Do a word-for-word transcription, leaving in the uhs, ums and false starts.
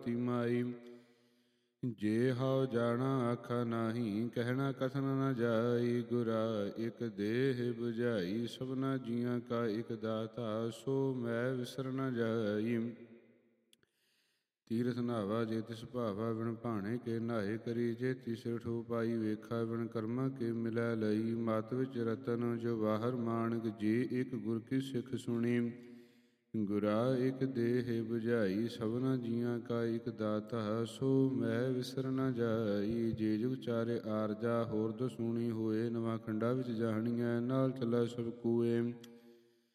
ਤੀ ਮਾਈ। ਜੇ ਹਉ ਜਾਣਾ ਆਖਾ ਨਾਹੀਂ, ਕਹਿਣਾ ਕਥਨ ਨ ਜਾਈ। ਗੁਰਾ ਇਕ ਦੇਹ ਬੁਝਾਈ, ਸਭਨਾ ਜੀਆਂ ਕਾ ਇਕ ਦਾਤਾ। ਸੋ ਮੈਂ ਵਿਸਰ ਨ ਜਾਈ। ਤੀਰਥ ਨਾਵਾ ਜੇ ਤਿਸ ਭਾਵਾ, ਬਿਨ ਭਾਣੇ ਕੇ ਨਾਏ ਕਰੀ। ਜੇ ਤੀਸਰ ਠੋ ਪਾਈ ਵੇਖਾ, ਬਿਨ ਕਰਮਾਂ ਕੇ ਮਿਲੈ ਲਈ। ਮਤ ਵਿੱਚ ਰਤਨ ਜੋ ਬਾਹਰ ਮਾਣਕ, ਜੇ ਇਕ ਗੁਰ ਕੀ ਸਿੱਖ ਸੁਣੀ। ਗੁਰਾ ਇਕ ਦੇਹ ਬੁਝਾਈ, ਸਭਨਾ ਜੀਆਂ ਕਾ ਇਕ ਦਾਤਾ। ਸੋ ਮੈਂ ਵਿਸਰ ਨ ਜਾਈ। ਜੇ ਜੁਗ ਚਾਰੇ ਆਰਜਾ, ਹੋਰ ਦਸੂਣੀ ਹੋਏ। ਨਵਾਂ ਖੰਡਾ ਵਿੱਚ ਜਾਣੀਐ, ਨਾਲ ਚੱਲਾ ਸਭ ਕੂਏ।